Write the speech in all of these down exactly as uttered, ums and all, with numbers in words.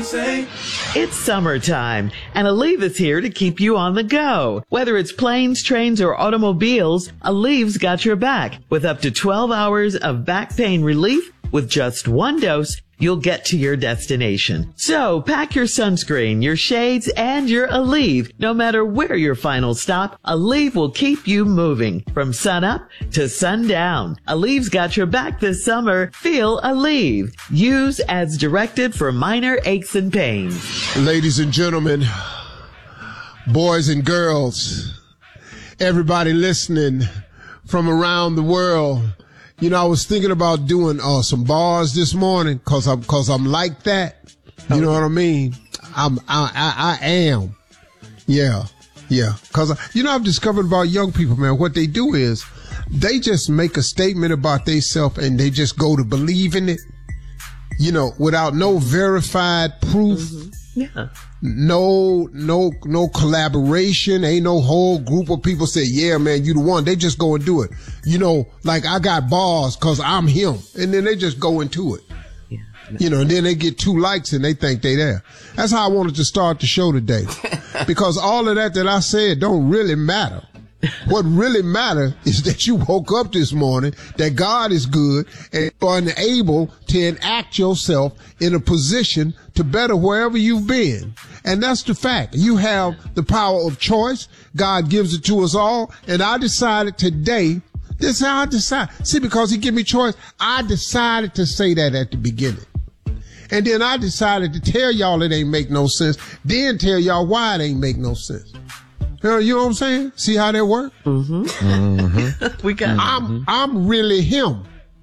say? It's summertime, and Aleve is here to keep you on the go. Whether it's planes, trains, or automobiles, Aleve's got your back. With up to twelve hours of back pain relief, with just one dose, you'll get to your destination. So pack your sunscreen, your shades, and your Aleve. No matter where your final stop, Aleve will keep you moving from sun up to sundown. Aleve's got your back this summer. Feel Aleve. Use as directed for minor aches and pains. Ladies and gentlemen, boys and girls, everybody listening from around the world, you know, I was thinking about doing uh, some bars this morning cause I'm, cause I'm like that. You know what I mean? I'm, I, I, I am. Yeah. Yeah. Cause, you know, I've discovered about young people, man, what they do is they just make a statement about themselves and they just go to believe in it, you know, without no verified proof. Mm-hmm. Yeah. No, no, no collaboration. Ain't no whole group of people say, yeah, man, you the one. They just go and do it. You know, like I got bars cause I'm him. And then they just go into it. Yeah. You know, and then they get two likes and they think they there. That's how I wanted to start the show today. Because all of that that I said don't really matter. What really matters is that you woke up this morning, that God is good, and are unable to enact yourself in a position to better wherever you've been. And that's the fact. You have the power of choice. God gives it to us all. And I decided today, this is how I decided. See, because he gave me choice, I decided to say that at the beginning. And then I decided to tell y'all it ain't make no sense, then tell y'all why it ain't make no sense. You know what I'm saying? See how that works? Mm-hmm. Mm-hmm. We got. I'm mm-hmm. I'm really him.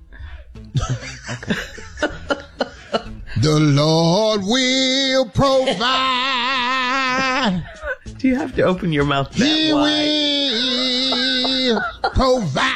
The Lord will provide. Do you have to open your mouth that He wide? will provide.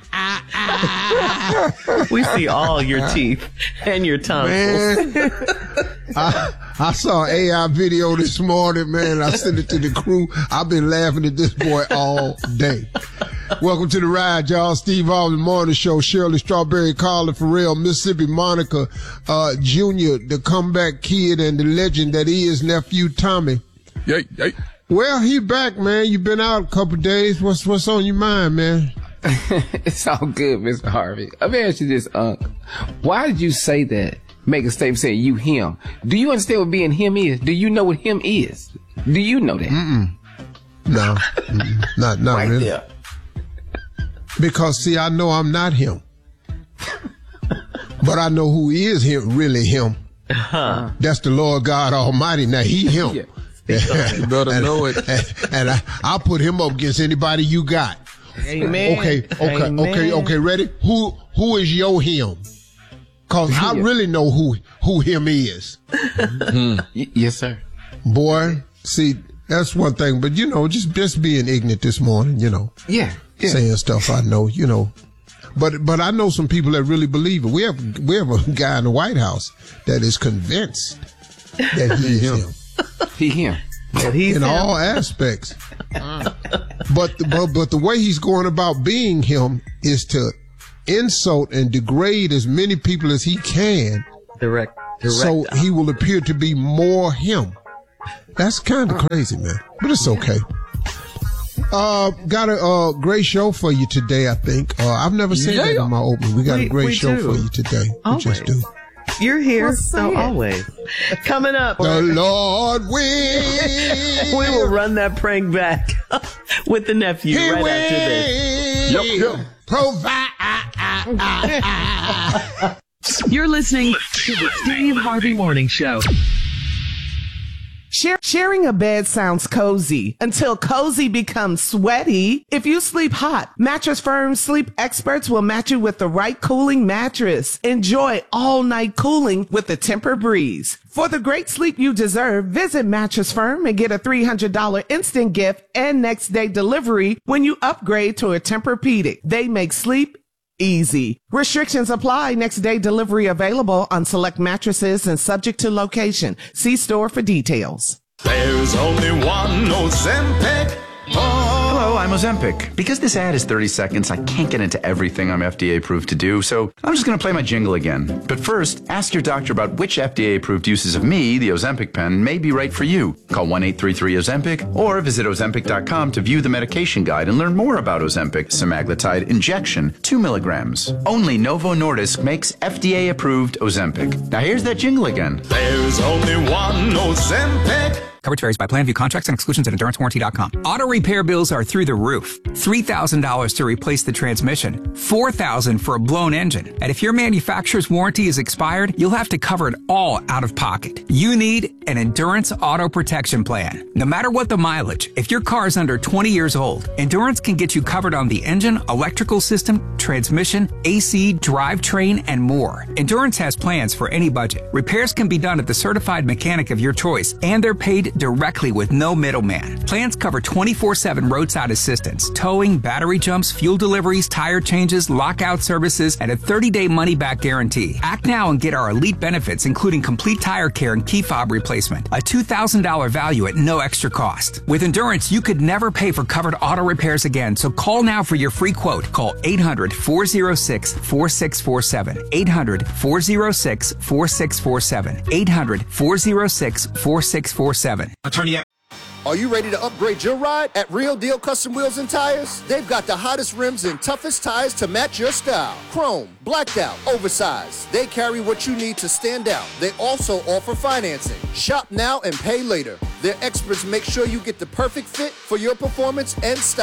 We see all your teeth and your tonsils. Man, I, I saw an A I video this morning, man. I sent it to the crew. I've been laughing at this boy all day. Welcome to the ride, y'all. Steve Harvey Morning Show. Shirley Strawberry, Carla Farrell, Mississippi Monica, uh, Junior, the comeback kid and the legend that he is, nephew Tommy. Yay, yay. Well, he back, man. You been out a couple days. What's, what's on your mind, man? It's all good, Mister Harvey. Let me ask you this, Unc. Why did you say that? Make a statement saying you him. Do you understand what being him is? Do you know what him is? Do you know that? Mm-mm. No. Mm-mm. Not, not right really. There. Because, see, I know I'm not him. But I know who is him, really him. Uh-huh. That's the Lord God Almighty. Now, he him. Yeah. You better and, know it. And, and I, I'll put him up against anybody you got. Amen. Okay, okay, Amen. okay, okay, ready? Who, who is your him? Cause I really know who, who him is. Mm-hmm. y- yes, sir. Boy, see, that's one thing, but you know, just, just being ignorant this morning, you know. Yeah, yeah. Saying stuff I know, you know. But, but I know some people that really believe it. We have, we have a guy in the White House that is convinced that he is him. He him. That he's in him. all aspects. But, the, but but the way he's going about being him is to insult and degrade as many people as he can. Direct, direct. So he will appear to be more him. That's kind of crazy, man. But it's okay. Uh, got a uh, great show for you today, I think. Uh, I've never said yeah. that in my opening. We got we, a great show do. for you today. Always. We just do. You're here, Well, so it. always. Coming up. The Lord will. We will run that prank back with the nephew He right will after this. Yep, yep. provide. You're listening to the Steve Harvey Morning Show. Share, sharing a bed sounds cozy until cozy becomes sweaty. If you sleep hot, Mattress Firm sleep experts will match you with the right cooling mattress. Enjoy all night cooling with the Tempur-Breeze. For the great sleep you deserve, visit Mattress Firm and get a three hundred dollars instant gift and next day delivery when you upgrade to a Tempur-Pedic. They make sleep easy. Restrictions apply. Next day delivery available on select mattresses and subject to location. See store for details. There's only one Ozempic. Oh. Hello, I'm Ozempic. Because this ad is thirty seconds, I can't get into everything I'm F D A approved to do, so I'm just going to play my jingle again. But first, ask your doctor about which F D A approved uses of me, the Ozempic pen, may be right for you. Call one eight three three Ozempic or visit Ozempic dot com to view the medication guide and learn more about Ozempic semaglutide injection, two milligrams. Only Novo Nordisk makes F D A approved Ozempic. Now here's that jingle again. There's only one Ozempic. Coverage varies by plan. View contracts and exclusions at endurance warranty dot com. Auto repair bills are through the roof. three thousand dollars to replace the transmission. four thousand dollars for a blown engine. And if your manufacturer's warranty is expired, you'll have to cover it all out of pocket. You need an Endurance Auto Protection Plan. No matter what the mileage, if your car is under twenty years old, Endurance can get you covered on the engine, electrical system, transmission, A C, drivetrain, and more. Endurance has plans for any budget. Repairs can be done at the certified mechanic of your choice, and they're paid directly with no middleman. Plans cover twenty-four seven roadside assistance, towing, battery jumps, fuel deliveries, tire changes, lockout services, and a thirty-day money-back guarantee. Act now and get our elite benefits, including complete tire care and key fob replacement. A two thousand dollars value at no extra cost. With Endurance, you could never pay for covered auto repairs again, so call now for your free quote. Call eight hundred, four oh six, four six four seven. eight hundred, four oh six, four six four seven. eight hundred, four oh six, four six four seven. Attorney. Are you ready to upgrade your ride? At Real Deal Custom Wheels and Tires, they've got the hottest rims and toughest tires to match your style. Chrome, blacked out, oversized. They carry what you need to stand out. They also offer financing. Shop now and pay later. Their experts make sure you get the perfect fit for your performance and style.